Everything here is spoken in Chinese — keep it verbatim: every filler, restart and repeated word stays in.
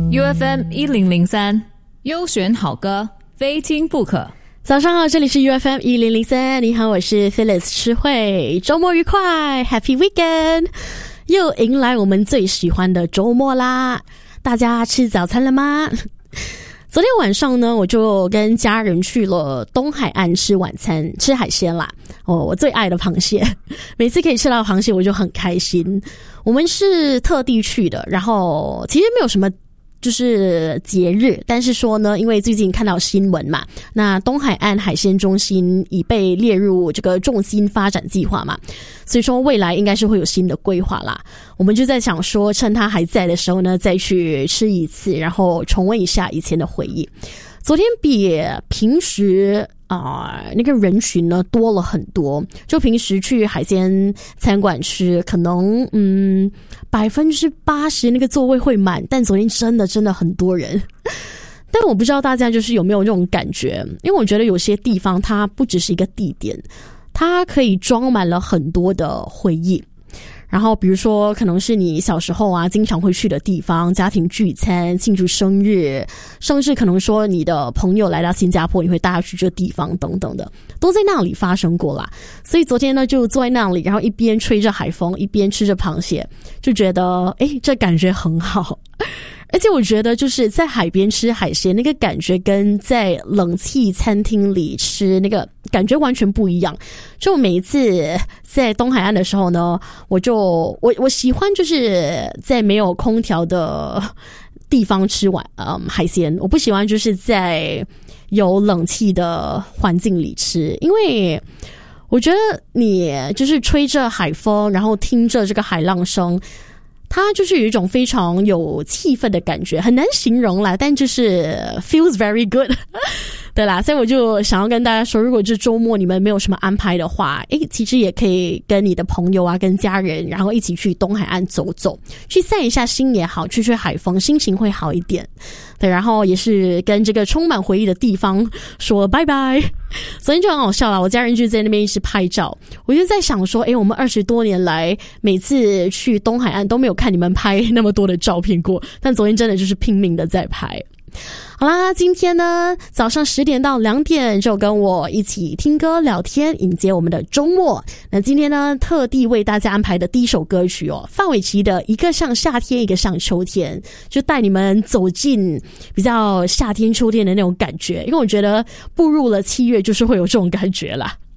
U F M 一零零三优选好歌，非听不可。 早上好，这里是 U F M 一零零三，你好，我是 Phyllis 诗慧，周末愉快 Happy Weekend， 又迎来我们最喜欢的周末啦。大家吃早餐了吗？昨天晚上呢，我就跟家人去了东海岸吃晚餐，吃海鲜啦。哦，我最爱的螃蟹，每次可以吃到螃蟹我就很开心。我们是特地去的，然后其实没有什么就是节日，但是说呢，因为最近看到新闻嘛，那东海岸海鲜中心已被列入这个重心发展计划嘛，所以说未来应该是会有新的规划啦。我们就在想说，趁他还在的时候呢，再去吃一次，然后重温一下以前的回忆。昨天比平时啊、呃、那个人群呢多了很多，就平时去海鲜餐馆吃，可能嗯百分之八十那个座位会满，但昨天真的真的很多人。但我不知道大家就是有没有这种感觉，因为我觉得有些地方它不只是一个地点，它可以装满了很多的回忆。然后比如说可能是你小时候啊经常会去的地方，家庭聚餐、庆祝生日，甚至可能说你的朋友来到新加坡，你会带他去这个地方等等的，都在那里发生过啦。所以昨天呢就坐在那里，然后一边吹着海风，一边吃着螃蟹，就觉得诶这感觉很好。而且我觉得就是在海边吃海鲜那个感觉跟在冷气餐厅里吃那个感觉完全不一样。就每一次在东海岸的时候呢，我就我我喜欢就是在没有空调的地方吃完嗯海鲜，我不喜欢就是在有冷气的环境里吃，因为我觉得你就是吹着海风，然后听着这个海浪声，它就是有一种非常有气氛的感觉，很难形容啦，但就是 feels very good 对啦，所以我就想要跟大家说，如果这周末你们没有什么安排的话，诶，其实也可以跟你的朋友啊跟家人，然后一起去东海岸走走，去散一下心也好，吹吹海风，心情会好一点。对，然后也是跟这个充满回忆的地方说拜拜。昨天就很好笑啦，我家人就在那边一直拍照，我就在想说，诶，我们二十多年来每次去东海岸都没有看你们拍那么多的照片过，但昨天真的就是拼命的在拍。好啦，今天呢早上十点到两点就跟我一起听歌聊天，迎接我们的周末。那今天呢特地为大家安排的第一首歌曲哦，范玮琪的一个像夏天一个像秋天，就带你们走进比较夏天秋天的那种感觉，因为我觉得步入了七月就是会有这种感觉啦。